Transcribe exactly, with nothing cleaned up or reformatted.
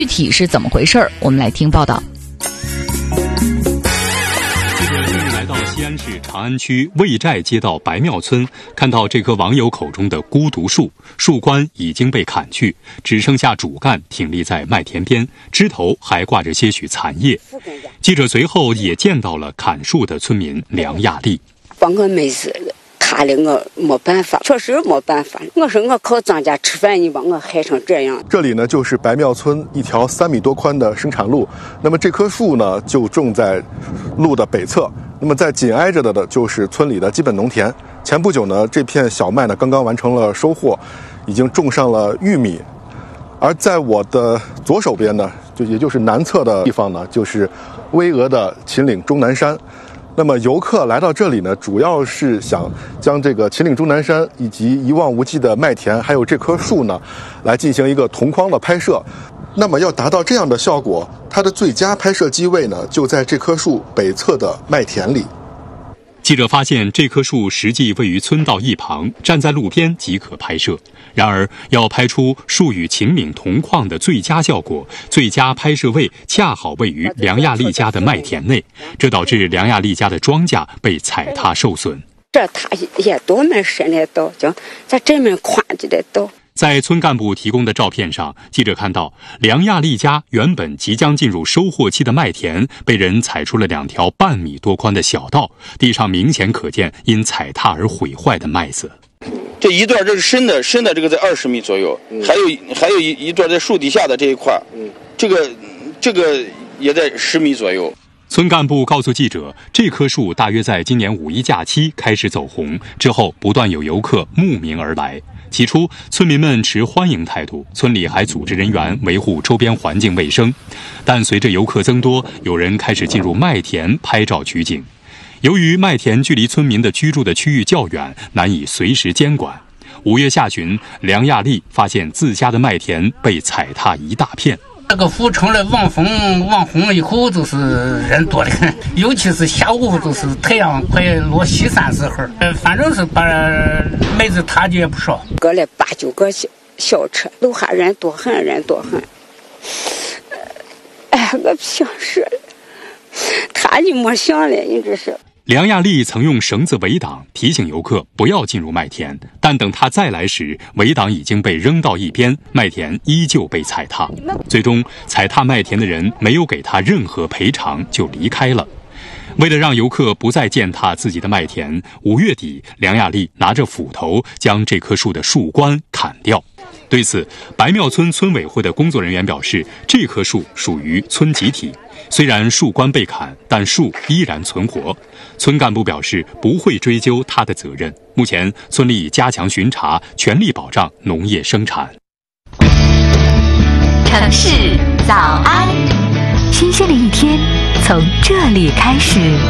具体是怎么回事？我们来听报道。 来到西安市长安区魏寨街道白庙村，看到这棵网友口中的孤独树，树冠已经被砍去，只剩下主干挺立在麦田边，枝头还挂着些许残叶。记者随后也见到了砍树的村民梁亚丽。 把我妹子砍了，我没办法，确实没办法。我说我靠咱家吃饭，你把我害成这样。 这里呢，就是白庙村一条三米多宽的生产路。那么这棵树呢，就种在路的北侧。那么在紧挨着的的就是村里的基本农田。前不久呢，这片小麦呢刚刚完成了收获，已经种上了玉米。而在我的左手边呢，就也就是南侧的地方呢，就是巍峨的秦岭终南山。那么游客来到这里呢，主要是想将这个秦岭终南山以及一望无际的麦田，还有这棵树呢，来进行一个同框的拍摄。那么要达到这样的效果，它的最佳拍摄机位呢，就在这棵树北侧的麦田里。 记者发现，这棵树实际位于村道一旁，站在路边即可拍摄。然而，要拍出树与秦岭同框的最佳效果，最佳拍摄位恰好位于梁亚丽家的麦田内，这导致梁亚丽家的庄稼被踩踏受损。 这他也多么深的道，就在这么宽的道。 在村干部提供的照片上，记者看到梁亚丽家原本即将进入收获期的麦田被人踩出了两条半米多宽的小道，地上明显可见因踩踏而毁坏的麦子。 这一段这是深的，深的这个在二十米左右，嗯、还有还有一一段在树底下的这一块，嗯、这个这个也在十米左右。 村干部告诉记者，这棵树大约在今年五一假期开始走红，之后不断有游客慕名而来。起初，村民们持欢迎态度，村里还组织人员维护周边环境卫生。但随着游客增多，有人开始进入麦田拍照取景。由于麦田距离村民的居住的区域较远，难以随时监管。五月下旬，梁亚丽发现自家的麦田被踩踏一大片。 这个湖成了望风望红以后，就是人多的很，尤其是下午，就是太阳快落西山时候，呃，反正是把麦子踏的也不少， 隔了八九个小小车，路下人多很，人多很。哎，我不想说了，他就没想了，你这是。 梁亚丽曾用绳子围挡，提醒游客不要进入麦田，但等他再来时，围挡已经被扔到一边，麦田依旧被踩踏。最终，踩踏麦田的人没有给他任何赔偿就离开了。为了让游客不再践踏自己的麦田，五月底，梁亚丽拿着斧头将这棵树的树冠砍掉。对此，白庙村村委会的工作人员表示，这棵树属于村集体，虽然树冠被砍，但树依然存活。村干部表示不会追究他的责任。目前，村里加强巡查，全力保障农业生产。 城市早安，新鲜的一天从这里开始。